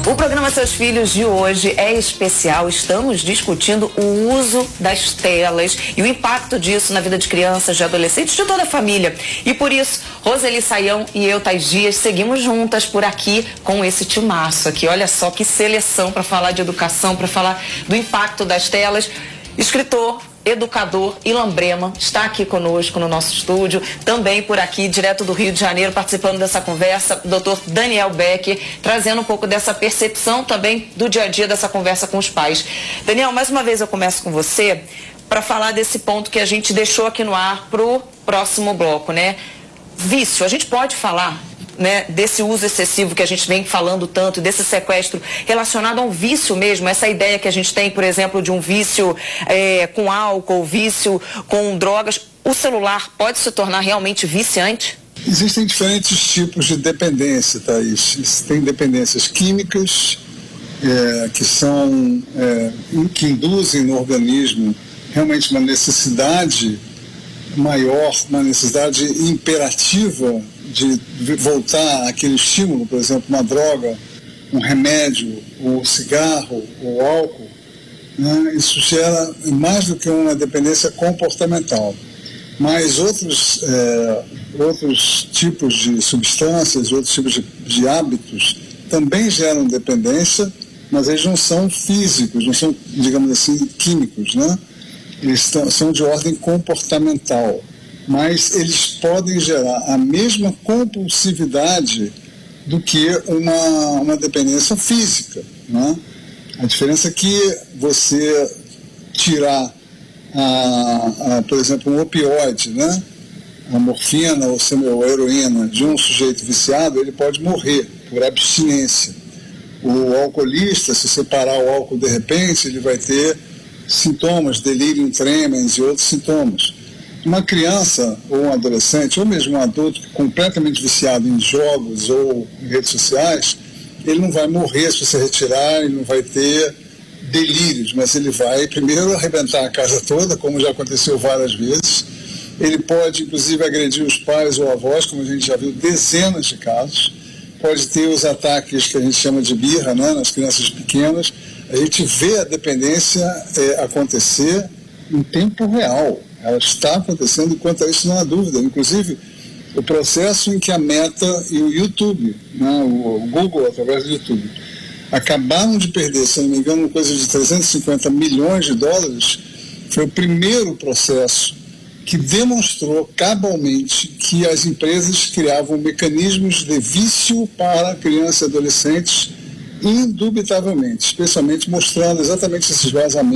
O programa Seus Filhos de hoje é especial. Estamos discutindo o uso das telas e o impacto disso na vida de crianças, de adolescentes, de toda a família. E por isso, Roseli Saião e eu, Thais Dias, seguimos juntas por aqui com esse timaço aqui. Olha só que seleção para falar de educação, para falar do impacto das telas. Escritor, educador Ilan Brema está aqui conosco no nosso estúdio, também por aqui, direto do Rio de Janeiro, participando dessa conversa, o Dr. Daniel Becker, trazendo um pouco dessa percepção também do dia a dia dessa conversa com os pais. Daniel, mais uma vez eu começo com você para falar desse ponto que a gente deixou aqui no ar para o próximo bloco, né? Vício, a gente pode falar, né, desse uso excessivo que a gente vem falando tanto, desse sequestro relacionado ao vício mesmo, essa ideia que a gente tem, por exemplo, de um vício com álcool, vício com drogas. O celular pode se tornar realmente viciante? Existem diferentes tipos de dependência, Thaís. Tem dependências químicas, que induzem no organismo realmente uma necessidade maior, uma necessidade imperativa de voltar àquele estímulo, por exemplo, uma droga, um remédio, o cigarro, o álcool, né? Isso gera mais do que uma dependência comportamental. Mas outros tipos de substâncias, outros tipos de hábitos também geram dependência, mas eles não são físicos, não são, digamos assim, químicos, né? Eles são de ordem comportamental. Mas eles podem gerar a mesma compulsividade do que uma dependência física, né? A diferença é que você tirar, por exemplo, um opioide, né? A morfina ou a heroína de um sujeito viciado, ele pode morrer por abstinência. O alcoolista, se separar o álcool de repente, ele vai ter sintomas, delírio tremens e outros sintomas. Uma criança ou um adolescente, ou mesmo um adulto completamente viciado em jogos ou em redes sociais, ele não vai morrer se você retirar, ele não vai ter delírios, mas ele vai primeiro arrebentar a casa toda, como já aconteceu várias vezes. Ele pode, inclusive, agredir os pais ou avós, como a gente já viu dezenas de casos. Pode ter os ataques que a gente chama de birra, né, nas crianças pequenas. A gente vê a dependência acontecer em tempo real. Ela está acontecendo, enquanto isso não há dúvida. Inclusive, o processo em que a Meta e o YouTube, né, o Google, através do YouTube, acabaram de perder, se não me engano, coisa de 350 milhões de dólares, foi o primeiro processo que demonstrou cabalmente que as empresas criavam mecanismos de vício para crianças e adolescentes, indubitavelmente, especialmente mostrando exatamente esses vazamentos